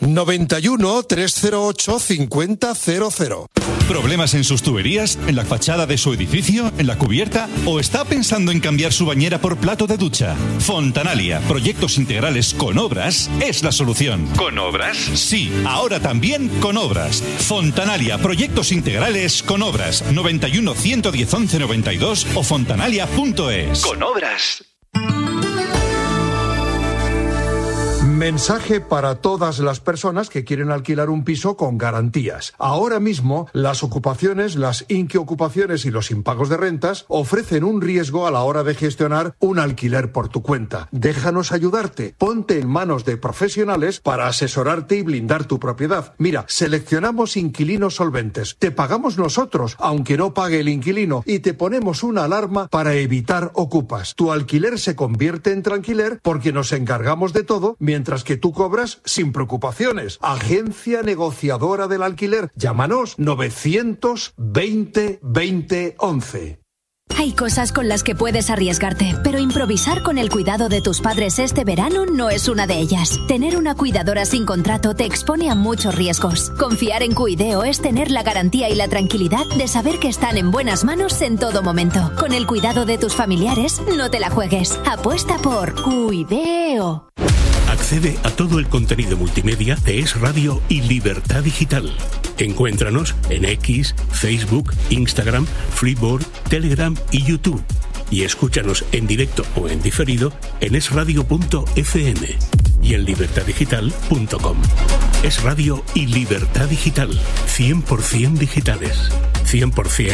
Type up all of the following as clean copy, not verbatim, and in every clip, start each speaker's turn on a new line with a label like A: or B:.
A: 91 308 5000.
B: ¿Problemas en sus tuberías? ¿En la fachada de su edificio? ¿En la cubierta? ¿O está pensando en cambiar su bañera por plato de ducha? Fontanalia, proyectos integrales con obras, es la solución. ¿Con obras? Sí, ahora también con obras. Fontanalia, proyectos integrales con obras. 91 110 11 92 o fontanalia.es. Con obras.
A: Mensaje para todas las personas que quieren alquilar un piso con garantías. Ahora mismo, las ocupaciones, las inquiocupaciones y los impagos de rentas ofrecen un riesgo a la hora de gestionar un alquiler por tu cuenta. Déjanos ayudarte. Ponte en manos de profesionales para asesorarte y blindar tu propiedad. Mira, seleccionamos inquilinos solventes. Te pagamos nosotros, aunque no pague el inquilino, y te ponemos una alarma para evitar ocupas. Tu alquiler se convierte en tranquiler porque nos encargamos de todo mientras que tú cobras sin preocupaciones. Agencia negociadora del alquiler. Llámanos 920 20 11.
C: Hay cosas con las que puedes arriesgarte, pero improvisar con el cuidado de tus padres este verano no es una de ellas. Tener una cuidadora sin contrato te expone a muchos riesgos. Confiar en Cuideo es tener la garantía y la tranquilidad de saber que están en buenas manos en todo momento. Con el cuidado de tus familiares, no te la juegues. Apuesta por Cuideo.
D: Accede a todo el contenido multimedia de Es Radio y Libertad Digital. Encuéntranos en X, Facebook, Instagram, Flipboard, Telegram y YouTube. Y escúchanos en directo o en diferido en esradio.fm y en libertaddigital.com. Es Radio y Libertad Digital. 100% digitales. 100%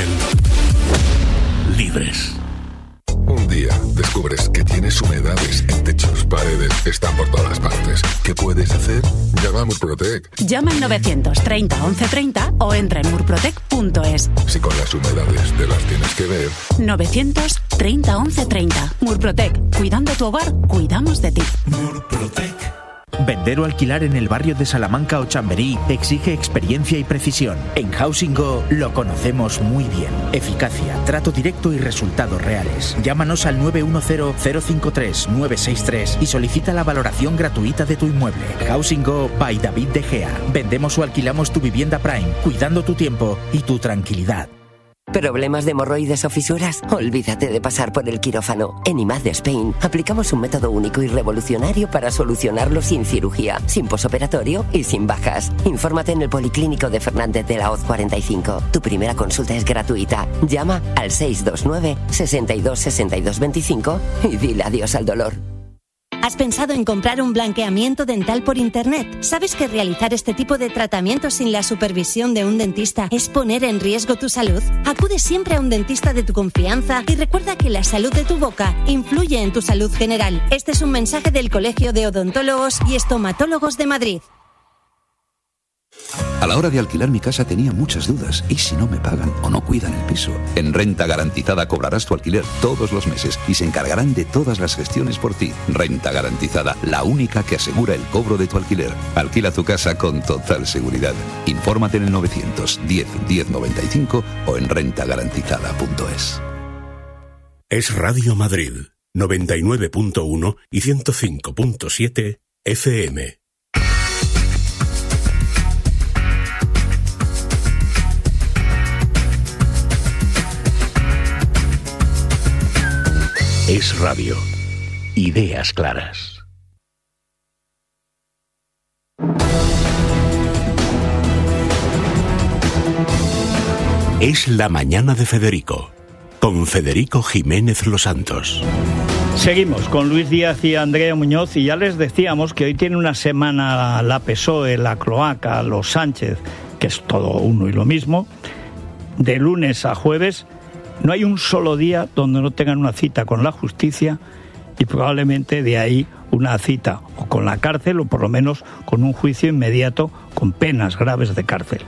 D: libres.
E: Un día descubres que tienes humedades en techos, paredes, están por todas partes. ¿Qué puedes hacer? Llama a Murprotec.
F: Llama al 930 1130 o entra en murprotec.es.
E: Si con las humedades te las tienes que ver.
F: 930 1130. Murprotec. Cuidando tu hogar, cuidamos de ti.
G: Murprotec. Vender o alquilar en el barrio de Salamanca o Chamberí exige experiencia y precisión. En Housing Go lo conocemos muy bien. Eficacia, trato directo y resultados reales. Llámanos al 910-053-963 y solicita la valoración gratuita de tu inmueble. Housing Go by David De Gea. Vendemos o alquilamos tu vivienda Prime, cuidando tu tiempo y tu tranquilidad.
H: ¿Problemas de hemorroides o fisuras? Olvídate de pasar por el quirófano. En IMAD Spain aplicamos un método único y revolucionario para solucionarlo sin cirugía, sin posoperatorio y sin bajas. Infórmate en el Policlínico de Fernández de la Hoz 45. Tu primera consulta es gratuita. Llama al 629 62 62 25 y dile adiós al dolor.
I: ¿Has pensado en comprar un blanqueamiento dental por internet? ¿Sabes que realizar este tipo de tratamientos sin la supervisión de un dentista es poner en riesgo tu salud? Acude siempre a un dentista de tu confianza y recuerda que la salud de tu boca influye en tu salud general. Este es un mensaje del Colegio de Odontólogos y Estomatólogos de Madrid.
J: A la hora de alquilar mi casa tenía muchas dudas. ¿Y si no me pagan o no cuidan el piso? En Renta Garantizada cobrarás tu alquiler todos los meses y se encargarán de todas las gestiones por ti. Renta Garantizada, la única que asegura el cobro de tu alquiler. Alquila tu casa con total seguridad. Infórmate en el 910 1095 o en rentagarantizada.es.
D: Es Radio Madrid, 99.1 y 105.7 FM. Es Radio. Ideas claras. Es la mañana de Federico, con Federico Jiménez Los Santos.
K: Seguimos con Luis Díaz y Andrea Muñoz y ya les decíamos que hoy tiene una semana la PSOE, la Cloaca, los Sánchez, que es todo uno y lo mismo, de lunes a jueves. No hay un solo día donde no tengan una cita con la justicia y probablemente de ahí una cita o con la cárcel o por lo menos con un juicio inmediato con penas graves de cárcel.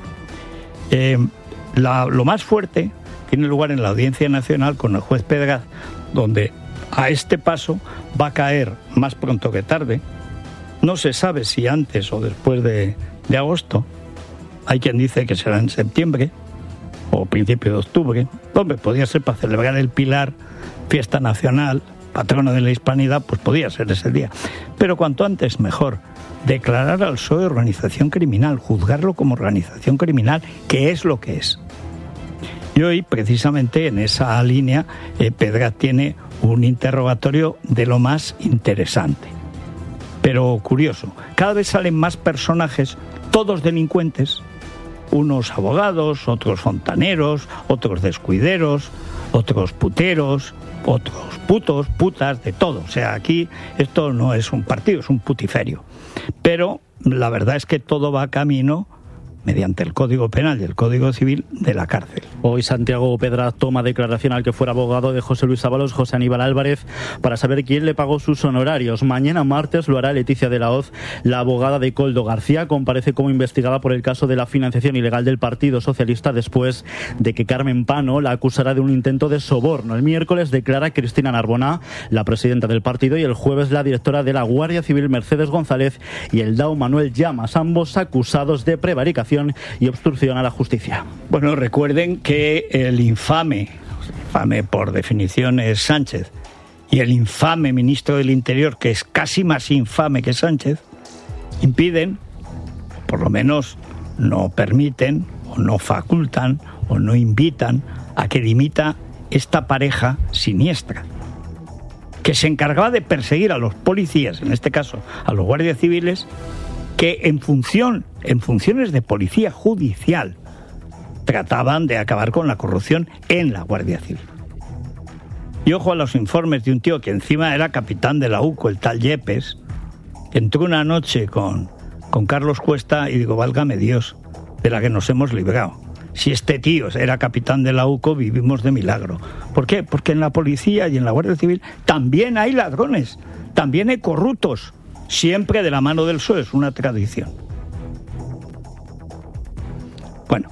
K: Lo más fuerte tiene lugar en la Audiencia Nacional con el juez Pedraz, donde a este paso va a caer más pronto que tarde. No se sabe si antes o después de agosto. Hay quien dice que será en septiembre o principio de octubre. Hombre, podría ser para celebrar el Pilar, fiesta nacional, patrona de la hispanidad, pues podría ser ese día. Pero cuanto antes mejor, declarar al PSOE organización criminal, juzgarlo como organización criminal, que es lo que es. Y hoy, precisamente en esa línea, Pedraz tiene un interrogatorio de lo más interesante. Pero curioso, cada vez salen más personajes, todos delincuentes, unos abogados, otros fontaneros, otros descuideros, otros puteros, otros putos, putas, de todo. O sea, aquí esto no es un partido, es un putiferio. Pero la verdad es que todo va camino, mediante el Código Penal y el Código Civil, de la cárcel.
L: Hoy Santiago Pedraz toma declaración al que fuera abogado de José Luis Ábalos, José Aníbal Álvarez, para saber quién le pagó sus honorarios. Mañana martes lo hará Leticia de la Hoz, la abogada de Koldo García. Comparece como investigada por el caso de la financiación ilegal del Partido Socialista después de que Carmen Pano la acusara de un intento de soborno. El miércoles declara Cristina Narbona, la presidenta del partido, y el jueves la directora de la Guardia Civil, Mercedes González, y el DAO, Manuel Llamas, ambos acusados de prevaricación y obstrucción a la justicia.
K: Bueno, recuerden que el infame por definición es Sánchez, y el infame ministro del Interior, que es casi más infame que Sánchez, impiden, por lo menos no permiten, o no facultan, o no invitan a que dimita esta pareja siniestra, que se encargaba de perseguir a los policías, en este caso a los guardias civiles, que en funciones de policía judicial trataban de acabar con la corrupción en la Guardia Civil. Y ojo a los informes de un tío que encima era capitán de la UCO, el tal Yepes, que entró una noche con Carlos Cuesta y digo, válgame Dios, de la que nos hemos librado. Si este tío era capitán de la UCO, vivimos de milagro. ¿Por qué? Porque en la policía y en la Guardia Civil también hay ladrones, también hay corruptos. Siempre de la mano del PSOE, es una tradición. Bueno,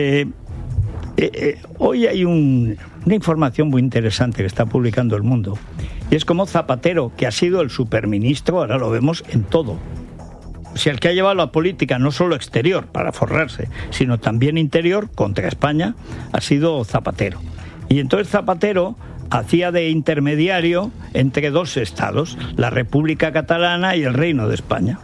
K: hoy hay una información muy interesante que está publicando El Mundo, y es como Zapatero, que ha sido el superministro, ahora lo vemos en todo. O sea, el que ha llevado la política no solo exterior para forrarse, sino también interior contra España, ha sido Zapatero. Y entonces Zapatero hacía de intermediario entre dos estados, la República Catalana y el Reino de España.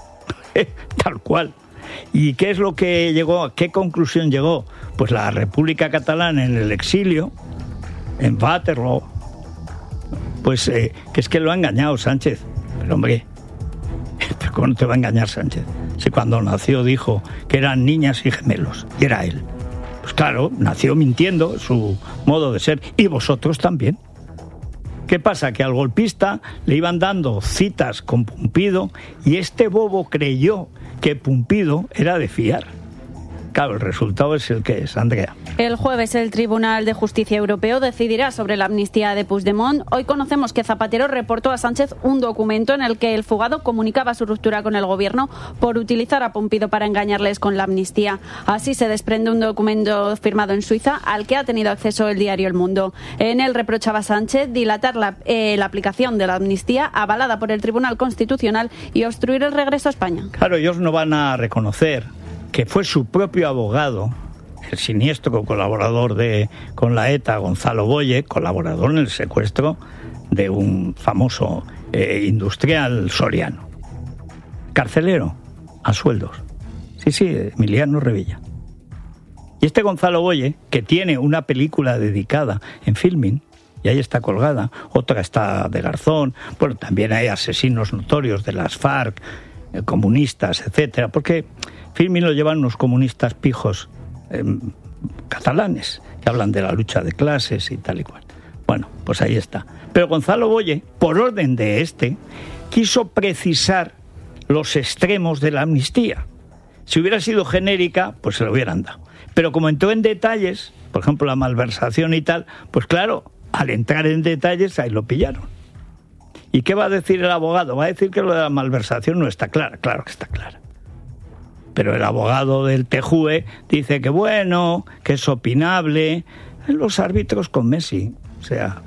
K: Tal cual. ¿Y qué es lo que llegó? ¿A qué conclusión llegó? Pues la República Catalana en el exilio, en Waterloo, pues que es que lo ha engañado Sánchez. Pero hombre, ¿cómo no te va a engañar Sánchez? Si cuando nació dijo que eran niñas y gemelos, y era él. Pues claro, nació mintiendo, su modo de ser, y vosotros también. ¿Qué pasa? Que al golpista le iban dando citas con Pumpido y este bobo creyó que Pumpido era de fiar. Claro, el resultado es el que es, Andrea.
M: El jueves el Tribunal de Justicia Europeo decidirá sobre la amnistía de Puigdemont. Hoy conocemos que Zapatero reportó a Sánchez un documento en el que el fugado comunicaba su ruptura con el gobierno por utilizar a Pumpido para engañarles con la amnistía. Así se desprende un documento firmado en Suiza al que ha tenido acceso el diario El Mundo. En él reprochaba a Sánchez dilatar la aplicación de la amnistía avalada por el Tribunal Constitucional y obstruir el regreso a España.
K: Claro, ellos no van a reconocer que fue su propio abogado, el siniestro colaborador con la ETA, Gonzalo Boye, colaborador en el secuestro de un famoso industrial soriano. Carcelero, a sueldos. Sí, Emiliano Revilla. Y este Gonzalo Boye, que tiene una película dedicada en Filmin, y ahí está colgada, otra está de Garzón, bueno, también hay asesinos notorios de las FARC, comunistas, etcétera, porque Filmin lo llevan unos comunistas pijos catalanes, que hablan de la lucha de clases y tal y cual. Bueno, pues ahí está. Pero Gonzalo Boye, por orden de quiso precisar los extremos de la amnistía. Si hubiera sido genérica, pues se lo hubieran dado. Pero como entró en detalles, por ejemplo la malversación y tal, pues claro, al entrar en detalles ahí lo pillaron. ¿Y qué va a decir el abogado? Va a decir que lo de la malversación no está clara. Claro que está clara. Pero el abogado del TJUE dice que bueno, que es opinable. Los árbitros con Messi, o sea,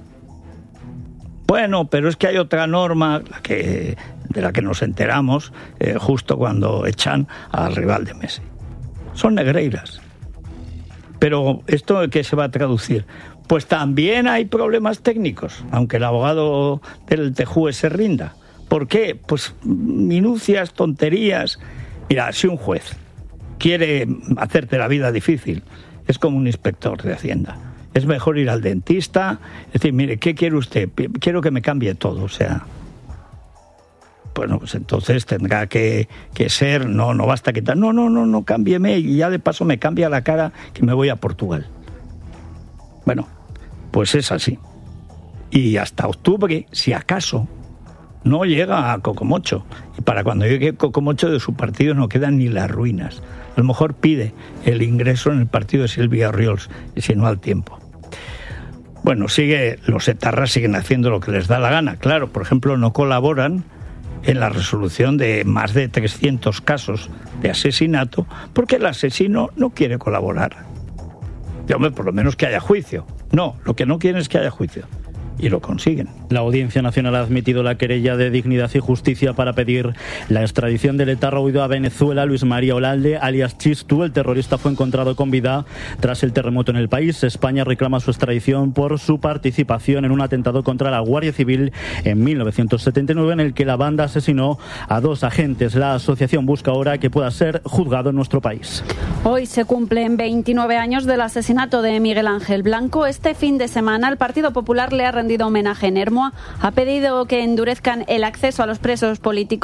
K: bueno, pero es que hay otra norma de la que nos enteramos justo cuando echan al rival de Messi. Son negreiras. Pero ¿esto qué se va a traducir? Pues también hay problemas técnicos, aunque el abogado del TJUE se rinda. ¿Por qué? Pues minucias, tonterías. Mira, si un juez quiere hacerte la vida difícil, es como un inspector de Hacienda. Es mejor ir al dentista, es decir, mire, ¿qué quiere usted? Quiero que me cambie todo, o sea... Bueno, pues entonces tendrá que ser, no basta quitar, no, cámbieme y ya de paso me cambia la cara que me voy a Portugal. Bueno, pues es así. Y hasta octubre, si acaso, no llega a Cocomocho. Y para cuando llegue Cocomocho de su partido no quedan ni las ruinas. A lo mejor pide el ingreso en el partido de Silvia Orriols, y si no al tiempo. Bueno, los etarras siguen haciendo lo que les da la gana. Claro, por ejemplo, no colaboran en la resolución de más de 300 casos de asesinato porque el asesino no quiere colaborar. Y, hombre, por lo menos que haya juicio. No, lo que no quieren es que haya juicio. Y lo consiguen.
L: La Audiencia Nacional ha admitido la querella de Dignidad y Justicia para pedir la extradición del etarra huido a Venezuela, Luis María Olalde, alias Chistu. El terrorista fue encontrado con vida tras el terremoto en el país. España reclama su extradición por su participación en un atentado contra la Guardia Civil en 1979 en el que la banda asesinó a 2 agentes. La asociación busca ahora que pueda ser juzgado en nuestro país.
M: Hoy se cumplen 29 años del asesinato de Miguel Ángel Blanco. Este fin de semana el Partido Popular le ha rendido homenaje en Ermua, ha pedido que endurezcan el acceso a los presos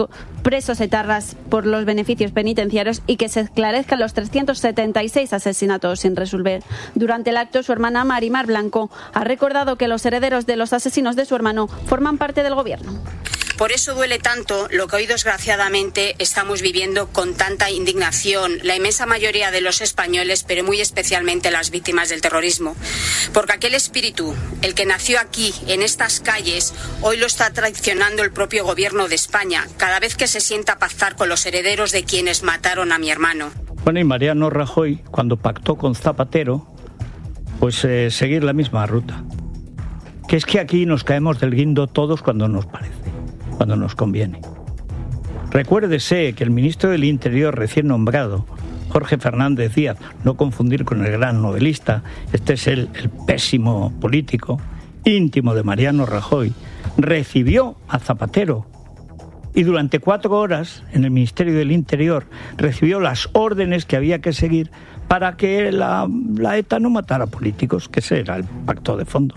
M: etarras por los beneficios penitenciarios y que se esclarezcan los 376 asesinatos sin resolver. Durante el acto, su hermana Marimar Blanco ha recordado que los herederos de los asesinos de su hermano forman parte del gobierno.
N: Por eso duele tanto lo que hoy desgraciadamente estamos viviendo con tanta indignación la inmensa mayoría de los españoles, pero muy especialmente las víctimas del terrorismo. Porque aquel espíritu, el que nació aquí, en estas calles, hoy lo está traicionando el propio gobierno de España, cada vez que se sienta a pactar con los herederos de quienes mataron a mi hermano.
K: Bueno, y Mariano Rajoy, cuando pactó con Zapatero, pues seguir la misma ruta. Que es que aquí nos caemos del guindo todos cuando nos parece, cuando nos conviene. Recuérdese que el ministro del Interior recién nombrado, Jorge Fernández Díaz, no confundir con el gran novelista, este es el pésimo político, íntimo de Mariano Rajoy, recibió a Zapatero y durante 4 horas en el Ministerio del Interior recibió las órdenes que había que seguir para que la ETA no matara políticos, que ese era el pacto de fondo.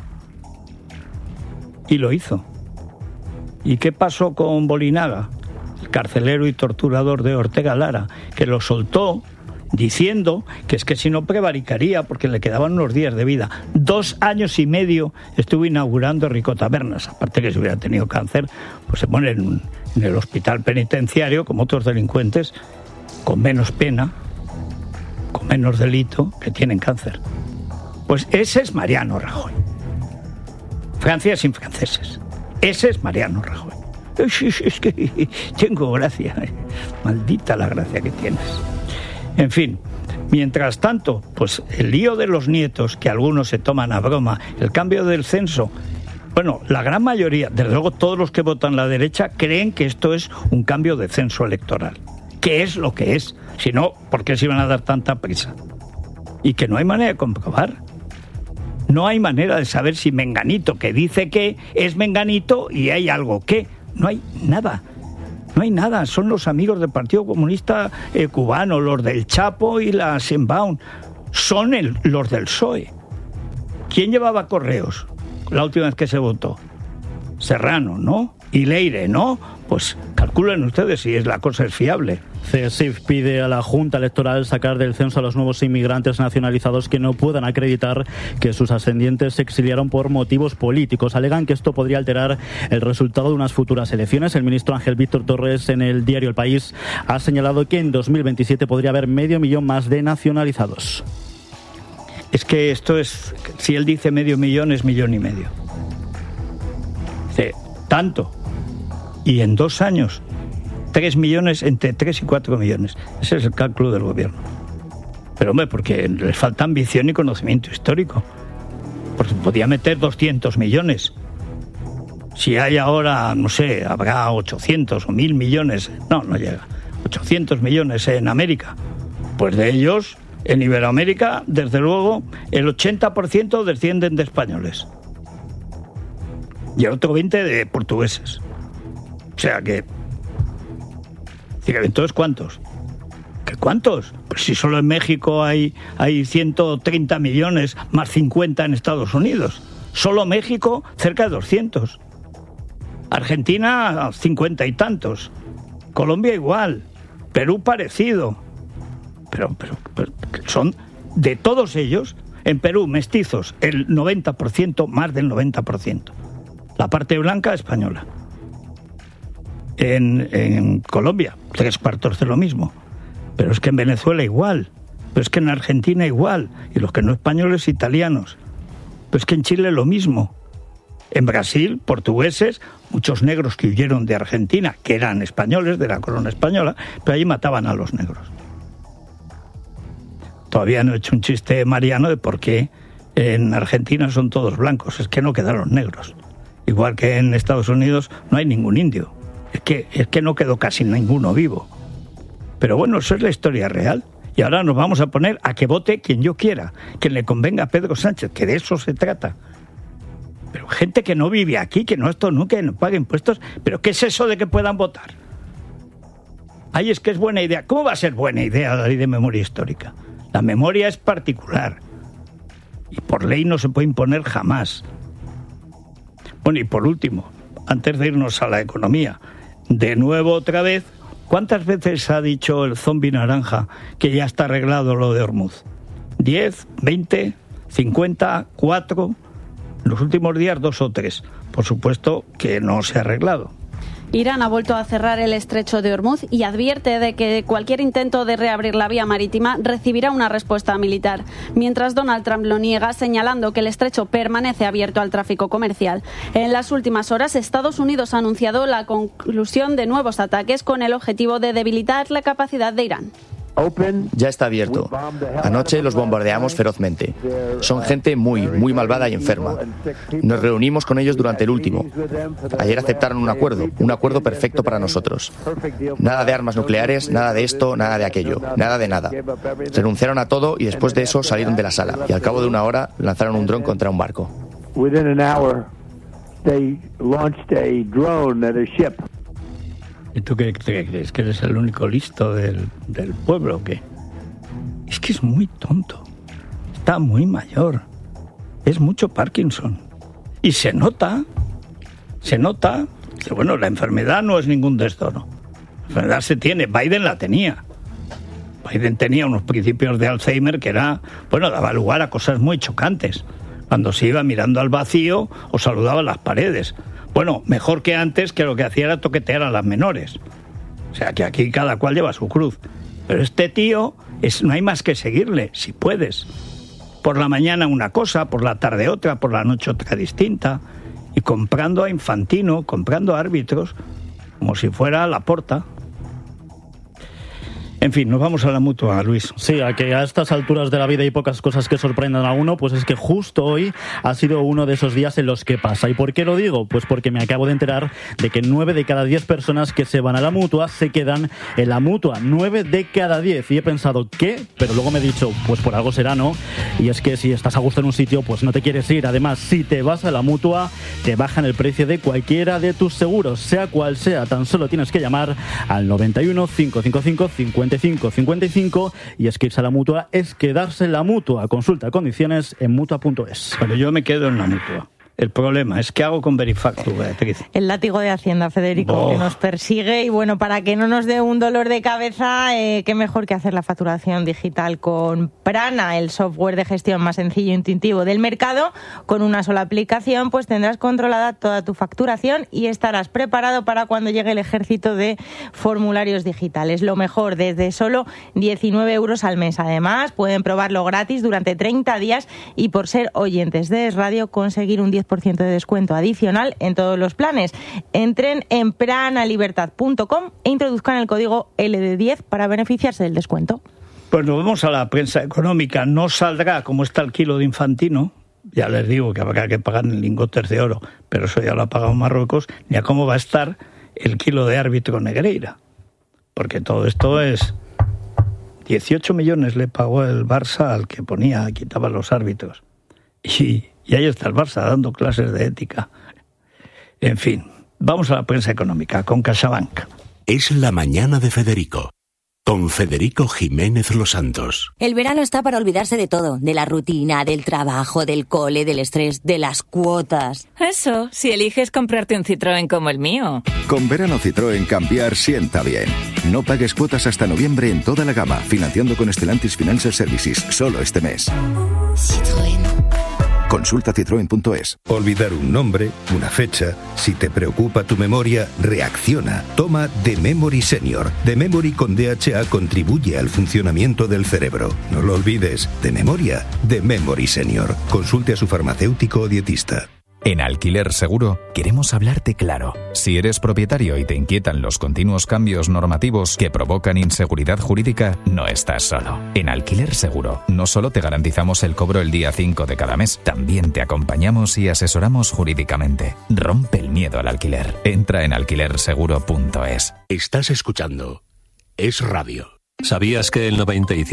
K: Y lo hizo. ¿Y qué pasó con Bolinaga, el carcelero y torturador de Ortega Lara, que lo soltó diciendo que es que si no prevaricaría porque le quedaban unos días de vida? 2 años y medio estuvo inaugurando Rico Tabernas. Aparte que si hubiera tenido cáncer, pues se pone en el hospital penitenciario como otros delincuentes con menos pena, con menos delito, que tienen cáncer. Pues ese es Mariano Rajoy. Francia sin franceses. Ese es Mariano Rajoy. Es que tengo gracia. Maldita la gracia que tienes. En fin, mientras tanto, pues el lío de los nietos, que algunos se toman a broma, el cambio del censo. Bueno, la gran mayoría, desde luego todos los que votan la derecha, creen que esto es un cambio de censo electoral. Que es lo que es. Si no, ¿por qué se iban a dar tanta prisa? Y que no hay manera de comprobar. No hay manera de saber si Menganito, que dice que es Menganito, y hay algo que. No hay nada. No hay nada. Son los amigos del Partido Comunista Cubano, los del Chapo y la Sheinbaum. Son los del PSOE. ¿Quién llevaba correos la última vez que se votó? Serrano, ¿no? Y Leire, ¿no? Pues calculen ustedes si la cosa es fiable.
L: CESIF pide a la Junta Electoral sacar del censo a los nuevos inmigrantes nacionalizados que no puedan acreditar que sus ascendientes se exiliaron por motivos políticos. Alegan que esto podría alterar el resultado de unas futuras elecciones. El ministro Ángel Víctor Torres, en el diario El País, ha señalado que en 2027 podría haber 500.000 más de nacionalizados.
K: Es que esto es, si él dice 500.000, es 1,5 millones. Dice, tanto. Y en 2 años, 3 millones, entre 3 y 4 millones. Ese es el cálculo del gobierno. Pero hombre, porque les falta ambición y conocimiento histórico. Porque podía meter 200 millones. Si hay ahora, no sé, habrá 800 o 1.000 millones. No llega. 800 millones en América. Pues de ellos, en Iberoamérica, desde luego, el 80% descienden de españoles. Y el otro 20% de portugueses. sea que... Entonces, ¿cuántos? ¿Qué cuántos? Pues si solo en México hay 130 millones, más 50 en Estados Unidos. Solo México, cerca de 200. Argentina, 50 y tantos. Colombia igual. Perú parecido. Pero son de todos ellos. En Perú, mestizos, el 90%, más del 90%. La parte blanca española. En Colombia, 3/4 de lo mismo. Pero es que en Venezuela igual. Pero es que en Argentina igual. Y los que no españoles, italianos. Pero es que en Chile lo mismo. En Brasil, portugueses, muchos negros que huyeron de Argentina, que eran españoles, de la corona española, pero allí mataban a los negros. Todavía no he hecho un chiste mariano de por qué en Argentina son todos blancos. Es que no quedaron negros. Igual que en Estados Unidos no hay ningún indio. Es que no quedó casi ninguno vivo. Pero bueno, eso es la historia real. Y ahora nos vamos a poner a que vote quien yo quiera, quien le convenga a Pedro Sánchez, que de eso se trata. Pero gente que no vive aquí, que no pague impuestos, pero ¿qué es eso de que puedan votar? Ay, es que es buena idea. ¿Cómo va a ser buena idea la ley de memoria histórica? La memoria es particular. Y por ley no se puede imponer jamás. Bueno, y por último, antes de irnos a la economía, de nuevo otra vez, ¿cuántas veces ha dicho el zombi naranja que ya está arreglado lo de Hormuz? ¿10, 20, 50, 4? En los últimos días 2 o 3. Por supuesto que no se ha arreglado.
M: Irán ha vuelto a cerrar el estrecho de Hormuz y advierte de que cualquier intento de reabrir la vía marítima recibirá una respuesta militar, mientras Donald Trump lo niega, señalando que el estrecho permanece abierto al tráfico comercial. En las últimas horas, Estados Unidos ha anunciado la conclusión de nuevos ataques con el objetivo de debilitar la capacidad de Irán.
O: Ya está abierto. Anoche los bombardeamos ferozmente. Son gente muy, muy malvada y enferma. Nos reunimos con ellos durante el último. Ayer aceptaron un acuerdo perfecto para nosotros. Nada de armas nucleares, nada de esto, nada de aquello, nada de nada. Renunciaron a todo y después de eso salieron de la sala y al cabo de una hora lanzaron un dron contra un barco.
K: ¿Y tú qué crees? ¿Que eres el único listo del pueblo o qué? Es que es muy tonto. Está muy mayor. Es mucho Parkinson. Y se nota. Que bueno, la enfermedad no es ningún desdono. La enfermedad se tiene. Biden la tenía. Biden tenía unos principios de Alzheimer que daba lugar a cosas muy chocantes. Cuando se iba mirando al vacío o saludaba las paredes. Bueno, mejor que antes, que lo que hacía era toquetear a las menores. O sea, que aquí cada cual lleva su cruz. Pero este tío, no hay más que seguirle, si puedes. Por la mañana una cosa, por la tarde otra, por la noche otra distinta. Y comprando a Infantino, comprando a árbitros, como si fuera Laporta. En fin, nos vamos a la Mutua, Luis.
L: Sí, a que a estas alturas de la vida hay pocas cosas que sorprendan a uno, pues es que justo hoy ha sido uno de esos días en los que pasa. ¿Y por qué lo digo? Pues porque me acabo de enterar de que 9 de cada 10 personas que se van a la Mutua se quedan en la Mutua. 9 de cada 10. Y he pensado, ¿qué? Pero luego me he dicho, pues por algo será, ¿no? Y es que si estás a gusto en un sitio, pues no te quieres ir. Además, si te vas a la Mutua, te bajan el precio de cualquiera de tus seguros, sea cual sea. Tan solo tienes que llamar al 91 555 55 y es que irse a la Mutua es quedarse en la Mutua. Consulta condiciones en Mutua.es.
K: Bueno, yo me quedo en la Mutua. El problema es ¿qué hago con Verifactu, Beatriz?
P: El látigo de Hacienda, Federico, que nos persigue y bueno, para que no nos dé un dolor de cabeza, qué mejor que hacer la facturación digital con Prana, el software de gestión más sencillo e intuitivo del mercado. Con una sola aplicación pues tendrás controlada toda tu facturación y estarás preparado para cuando llegue el ejército de formularios digitales. Lo mejor, desde solo 19 euros al mes. Además, pueden probarlo gratis durante 30 días y por ser oyentes de Es Radio conseguir un 10% de descuento adicional en todos los planes. Entren en pranalibertad.com e introduzcan el código LD10 para beneficiarse del descuento.
K: Pues nos vamos a la prensa económica. No saldrá como está el kilo de Infantino. Ya les digo que habrá que pagar en lingotes de oro, pero eso ya lo ha pagado Marruecos, ni a cómo va a estar el kilo de árbitro Negreira. Porque todo esto es... 18 millones le pagó el Barça al que quitaba los árbitros. Y ahí está el Barça dando clases de ética. En fin, Vamos a la prensa económica con CaixaBank.
D: Es la mañana de Federico, con Federico Jiménez Los Santos.
Q: El verano está para olvidarse de todo, de la rutina, del trabajo, del cole, del estrés, de las cuotas.
R: Eso, si eliges comprarte un Citroën como el mío.
S: Con verano Citroën cambiar sienta bien. No pagues cuotas hasta noviembre en toda la gama, financiando con Stellantis Financial Services, solo este mes.
T: Citroën.
S: Consulta citroen.es.
U: Olvidar un nombre, una fecha. Si te preocupa tu memoria, reacciona. Toma The Memory Senior. The Memory con DHA contribuye al funcionamiento del cerebro. No lo olvides. De memoria, The Memory Senior. Consulte a su farmacéutico o dietista.
V: En Alquiler Seguro queremos hablarte claro. Si eres propietario y te inquietan los continuos cambios normativos que provocan inseguridad jurídica, no estás solo. En Alquiler Seguro no solo te garantizamos el cobro el día 5 de cada mes, también te acompañamos y asesoramos jurídicamente. Rompe el miedo al alquiler. Entra en alquilerseguro.es.
D: Estás escuchando Es Radio.
W: ¿Sabías que el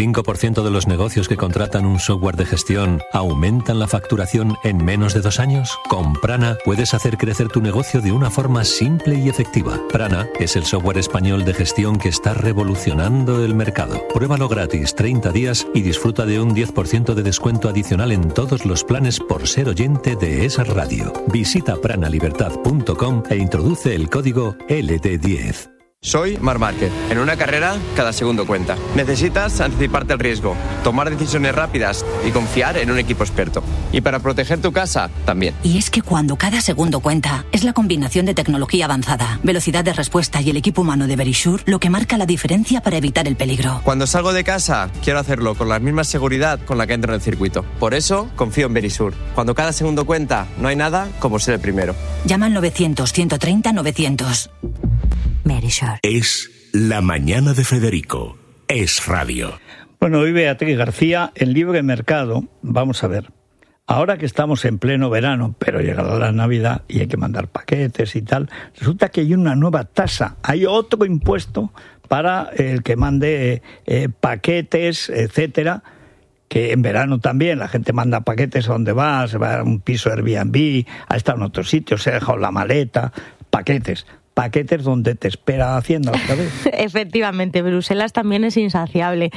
W: 95% de los negocios que contratan un software de gestión aumentan la facturación en menos de 2 años? Con Prana puedes hacer crecer tu negocio de una forma simple y efectiva. Prana es el software español de gestión que está revolucionando el mercado. Pruébalo gratis 30 días y disfruta de un 10% de descuento adicional en todos los planes por ser oyente de esa radio. Visita pranalibertad.com e introduce el código LD10.
X: Soy Marc Márquez. En una carrera, cada segundo cuenta. Necesitas anticiparte al riesgo, tomar decisiones rápidas y confiar en un equipo experto. Y para proteger tu casa, también.
F: Y es que cuando cada segundo cuenta, es la combinación de tecnología avanzada, velocidad de respuesta y el equipo humano de Verisure lo que marca la diferencia para evitar el peligro.
X: Cuando salgo de casa, quiero hacerlo con la misma seguridad con la que entro en el circuito. Por eso, confío en Verisure. Cuando cada segundo cuenta, no hay nada como ser el primero.
F: Llama al 900-130-900. Verisure.
D: Es la mañana de Federico. Es Radio.
K: Bueno, hoy Beatriz García, en Libre Mercado, vamos a ver. Ahora que estamos en pleno verano, pero llegará la Navidad y hay que mandar paquetes y tal, resulta que hay una nueva tasa, hay otro impuesto para el que mande paquetes, etcétera, que en verano también la gente manda paquetes a donde va, se va a un piso Airbnb, ha estado en otro sitio, se ha dejado la maleta, paquetes donde te espera Hacienda otra vez.
P: Efectivamente, Bruselas también es insaciable.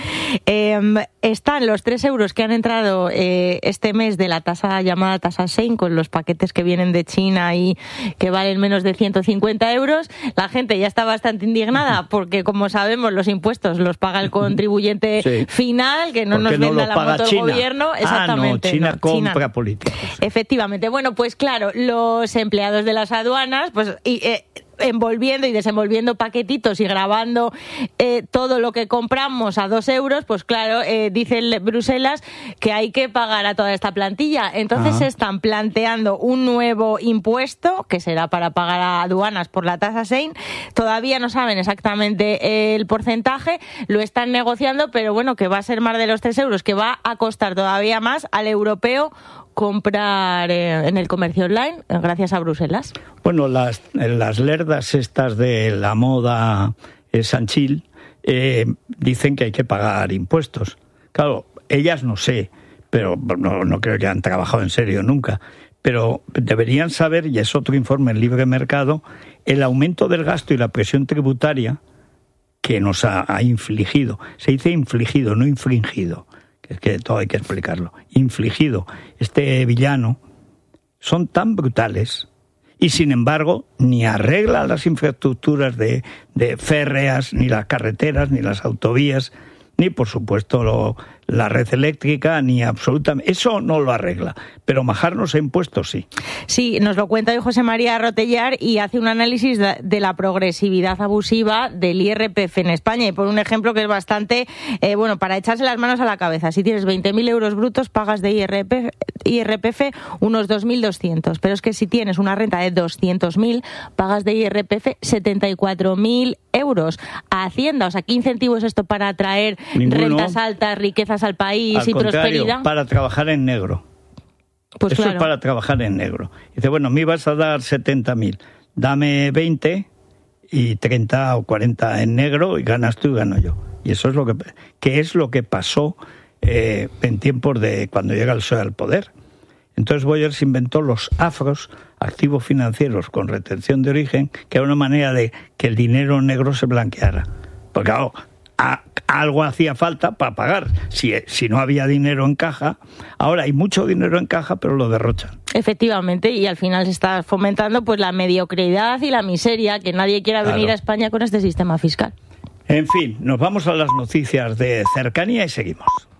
P: Están los 3 euros que han entrado este mes de la tasa llamada tasa Sein, con los paquetes que vienen de China y que valen menos de 150 euros. La gente ya está bastante indignada porque, como sabemos, los impuestos los paga el contribuyente final, que no nos venda la moto el gobierno. Exactamente.
K: China compra políticos.
P: Efectivamente. Bueno, pues claro, los empleados de las aduanas, pues envolviendo y desenvolviendo paquetitos y grabando todo lo que compramos a 2 euros, pues claro, dice Bruselas que hay que pagar a toda esta plantilla. Entonces se están planteando un nuevo impuesto que será para pagar a aduanas por la tasa Sein. Todavía no saben exactamente el porcentaje, lo están negociando, pero bueno, que va a ser más de los 3 euros, que va a costar todavía más al europeo comprar en el comercio online gracias a Bruselas.
K: Bueno, las lerdas estas de la moda Sanchil dicen que hay que pagar impuestos. Claro, ellas no sé, pero no creo que han trabajado en serio nunca, pero deberían saber, y es otro informe en Libre Mercado, el aumento del gasto y la presión tributaria que nos ha infligido. Se dice infligido, no infringido. Es que todo hay que explicarlo, infligido este villano, son tan brutales y sin embargo ni arregla las infraestructuras de férreas, ni las carreteras, ni las autovías, ni por supuesto la red eléctrica, ni absolutamente, eso no lo arregla, pero majarnos a impuestos sí.
P: Sí, nos lo cuenta hoy José María Rotellar y hace un análisis de la progresividad abusiva del IRPF en España, y por un ejemplo que es bastante, bueno, para echarse las manos a la cabeza. Si tienes 20.000 euros brutos, pagas de IRPF unos 2.200, pero es que si tienes una renta de 200.000, pagas de IRPF 74.000 euros a Hacienda. O sea, ¿qué incentivo es esto para atraer rentas altas, riquezas al país y prosperidad?
K: Para trabajar en negro.
P: Pues
K: eso
P: claro.
K: Es para trabajar en negro. Dice, bueno, me ibas a dar 70.000, dame 20 y 30 o 40 en negro y ganas tú y gano yo. Y eso es lo que pasó en tiempos de cuando llega el PSOE al poder. Entonces Boyers inventó los AFROs, activos financieros con retención de origen, que era una manera de que el dinero negro se blanqueara. Porque claro, algo hacía falta para pagar. Si no había dinero en caja, ahora hay mucho dinero en caja, pero lo derrochan.
P: Efectivamente, y al final se está fomentando pues la mediocridad y la miseria, que nadie quiera venir a España con este sistema fiscal.
K: En fin, nos vamos a las noticias de cercanía y seguimos.